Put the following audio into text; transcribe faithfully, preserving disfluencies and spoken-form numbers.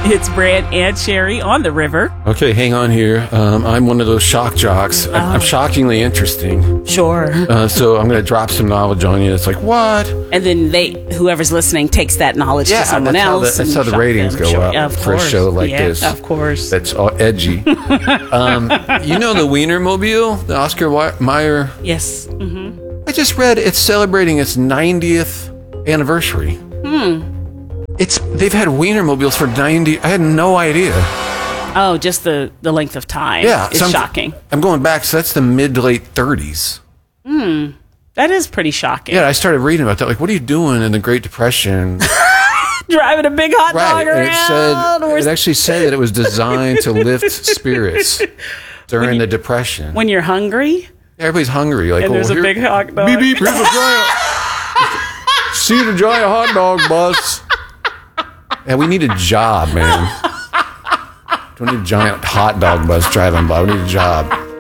It's Brant and Sherry on the river. Okay, hang on here. Um, I'm one of those shock jocks. Oh. I'm shockingly interesting. Sure. Uh, so I'm going to drop some knowledge on you. It's like, what? And then they, whoever's listening, takes that knowledge yeah, to someone that's else. How the, that's how the ratings them. go sure. up yeah, for course. a show like yeah, this. Of course. That's all edgy. um, you know the Wienermobile, the Oscar Mayer? Yes. Mm-hmm. I just read it's celebrating its ninetieth anniversary. Hmm. It's they've had Wienermobiles for ninety. I had no idea. Oh, just the, the length of time. Yeah, is so I'm, shocking. I'm going back, so that's the mid to late thirties. Hmm. That is pretty shocking. Yeah, I started reading about that. Like, what are you doing in the Great Depression? Driving a big hot right. dog around. And it said it actually said that it was designed to lift spirits during you, the Depression. When you're hungry. Everybody's hungry. Like, and there's oh, a here, big hot dog. Beep beep. Here's a giant. See the giant hot dog bus. Yeah, we need a job, man. Don't need a giant hot dog bus driving by. We need a job.